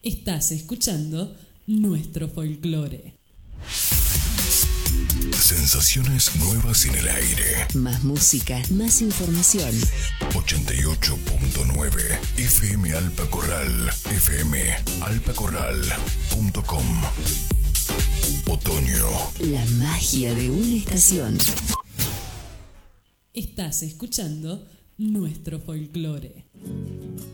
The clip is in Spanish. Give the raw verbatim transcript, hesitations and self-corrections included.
Estás escuchando nuestro folclore. Sensaciones nuevas en el aire. Más música, más información. ochenta y ocho punto nueve F M Alpa Corral. F M alpa corral punto com. Otoño. La magia de una estación. Estás escuchando nuestro folclore.